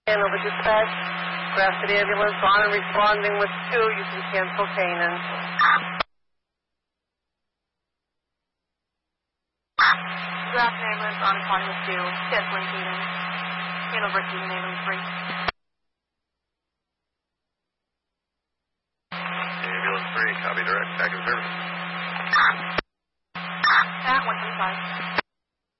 Over dispatch, Grafton ambulance on and responding with 2. You can cancel Canaan. Grafton ambulance on and responding with 2. Canceling Canaan. Hanover Canaan ambulance 3. Ambulance 3, copy direct. Back in service. At 125.